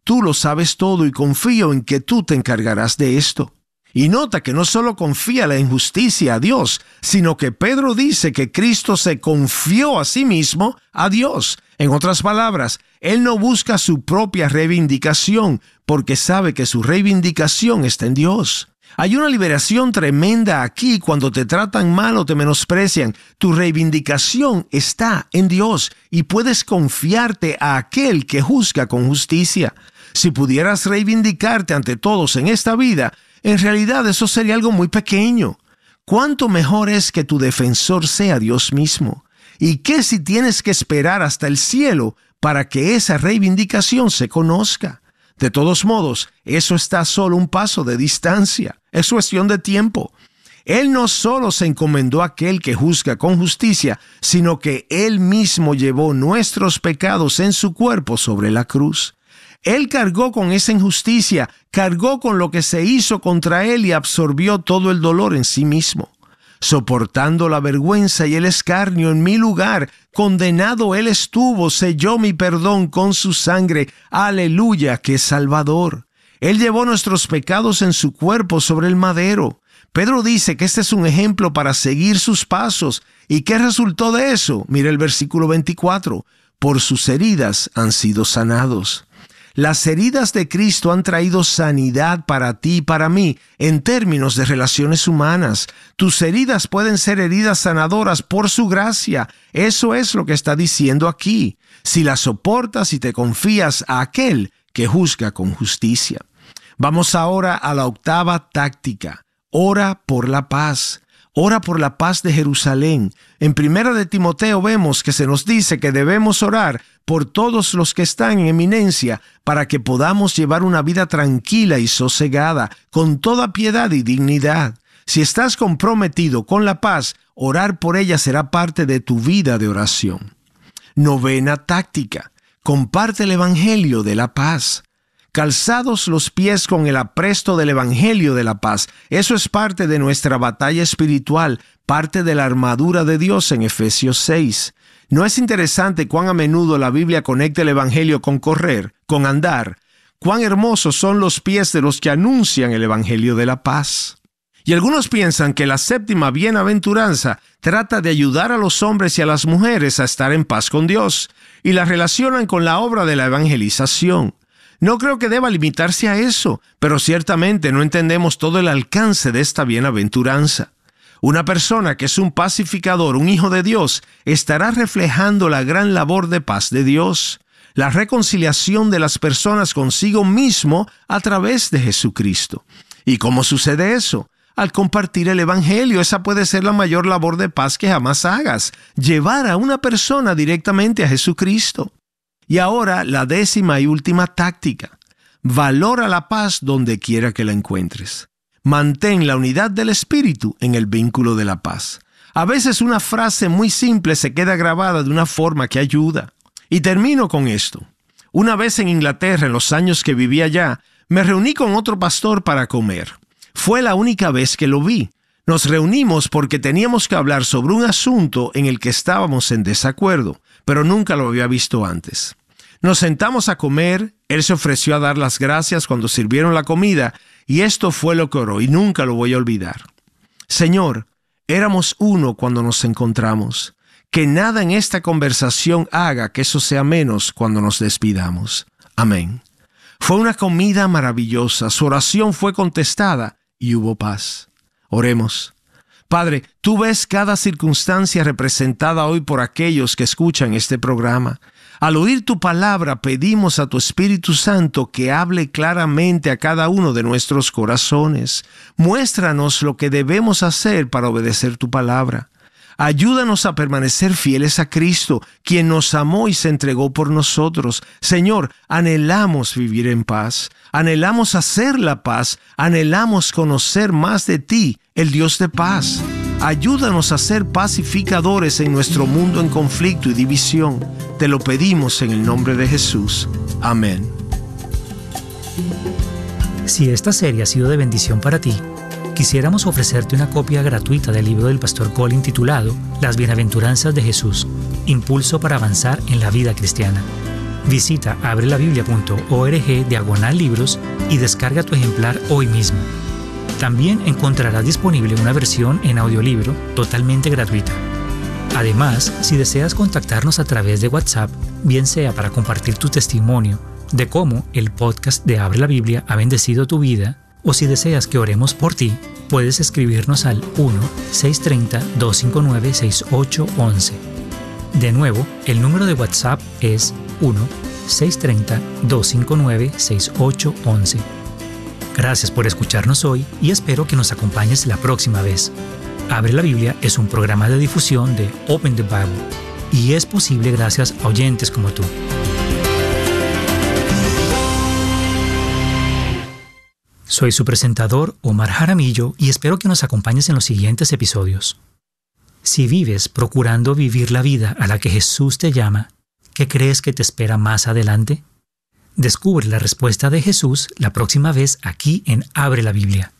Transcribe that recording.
tú lo sabes todo y confío en que tú te encargarás de esto. Y nota que no solo confía la injusticia a Dios, sino que Pedro dice que Cristo se confió a sí mismo a Dios. En otras palabras, Él no busca su propia reivindicación, porque sabe que su reivindicación está en Dios. Hay una liberación tremenda aquí cuando te tratan mal o te menosprecian. Tu reivindicación está en Dios y puedes confiarte a aquel que juzga con justicia. Si pudieras reivindicarte ante todos en esta vida, en realidad eso sería algo muy pequeño. ¿Cuánto mejor es que tu defensor sea Dios mismo? ¿Y qué si tienes que esperar hasta el cielo para que esa reivindicación se conozca? De todos modos, eso está solo un paso de distancia. Es cuestión de tiempo. Él no solo se encomendó a aquel que juzga con justicia, sino que Él mismo llevó nuestros pecados en su cuerpo sobre la cruz. Él cargó con esa injusticia, cargó con lo que se hizo contra Él y absorbió todo el dolor en sí mismo. Soportando la vergüenza y el escarnio en mi lugar, condenado Él estuvo, selló mi perdón con su sangre. ¡Aleluya, qué Salvador! Él llevó nuestros pecados en su cuerpo sobre el madero. Pedro dice que este es un ejemplo para seguir sus pasos. ¿Y qué resultó de eso? Mira el versículo 24. Por sus heridas han sido sanados. Las heridas de Cristo han traído sanidad para ti y para mí en términos de relaciones humanas. Tus heridas pueden ser heridas sanadoras por su gracia. Eso es lo que está diciendo aquí. Si las soportas y te confías a aquel que juzga con justicia. Vamos ahora a la octava táctica. Ora por la paz. Ora por la paz de Jerusalén. En 1 de Timoteo vemos que se nos dice que debemos orar por todos los que están en eminencia para que podamos llevar una vida tranquila y sosegada, con toda piedad y dignidad. Si estás comprometido con la paz, orar por ella será parte de tu vida de oración. Novena táctica. Comparte el Evangelio de la paz. Calzados los pies con el apresto del Evangelio de la paz. Eso es parte de nuestra batalla espiritual, parte de la armadura de Dios en Efesios 6. ¿No es interesante cuán a menudo la Biblia conecta el Evangelio con correr, con andar? Cuán hermosos son los pies de los que anuncian el Evangelio de la paz. Y algunos piensan que la séptima bienaventuranza trata de ayudar a los hombres y a las mujeres a estar en paz con Dios, y la relacionan con la obra de la evangelización. No creo que deba limitarse a eso, pero ciertamente no entendemos todo el alcance de esta bienaventuranza. Una persona que es un pacificador, un hijo de Dios, estará reflejando la gran labor de paz de Dios, la reconciliación de las personas consigo mismo a través de Jesucristo. ¿Y cómo sucede eso? Al compartir el Evangelio. Esa puede ser la mayor labor de paz que jamás hagas, llevar a una persona directamente a Jesucristo. Y ahora la décima y última táctica. Valora la paz donde quiera que la encuentres. Mantén la unidad del espíritu en el vínculo de la paz. A veces una frase muy simple se queda grabada de una forma que ayuda. Y termino con esto. Una vez en Inglaterra, en los años que vivía allá, me reuní con otro pastor para comer. Fue la única vez que lo vi. Nos reunimos porque teníamos que hablar sobre un asunto en el que estábamos en desacuerdo, pero nunca lo había visto antes. Nos sentamos a comer, él se ofreció a dar las gracias cuando sirvieron la comida, y esto fue lo que oró, y nunca lo voy a olvidar. Señor, éramos uno cuando nos encontramos. Que nada en esta conversación haga que eso sea menos cuando nos despidamos. Amén. Fue una comida maravillosa, su oración fue contestada y hubo paz. Oremos. Padre, tú ves cada circunstancia representada hoy por aquellos que escuchan este programa. Al oír tu palabra, pedimos a tu Espíritu Santo que hable claramente a cada uno de nuestros corazones. Muéstranos lo que debemos hacer para obedecer tu palabra. Ayúdanos a permanecer fieles a Cristo, quien nos amó y se entregó por nosotros. Señor, anhelamos vivir en paz, anhelamos hacer la paz, anhelamos conocer más de ti, el Dios de paz. Ayúdanos a ser pacificadores en nuestro mundo en conflicto y división. Te lo pedimos en el nombre de Jesús. Amén. Si esta serie ha sido de bendición para ti, quisiéramos ofrecerte una copia gratuita del libro del Pastor Colin titulado Las Bienaventuranzas de Jesús, Impulso para avanzar en la vida cristiana. Visita abrelabiblia.org/libros y descarga tu ejemplar hoy mismo. También encontrarás disponible una versión en audiolibro totalmente gratuita. Además, si deseas contactarnos a través de WhatsApp, bien sea para compartir tu testimonio de cómo el podcast de Abre la Biblia ha bendecido tu vida, o si deseas que oremos por ti, puedes escribirnos al 1-630-259-6811. De nuevo, el número de WhatsApp es 1-630-259-6811. Gracias por escucharnos hoy y espero que nos acompañes la próxima vez. Abre la Biblia es un programa de difusión de Open the Bible y es posible gracias a oyentes como tú. Soy su presentador, Omar Jaramillo, y espero que nos acompañes en los siguientes episodios. Si vives procurando vivir la vida a la que Jesús te llama, ¿qué crees que te espera más adelante? Descubre la respuesta de Jesús la próxima vez aquí en Abre la Biblia.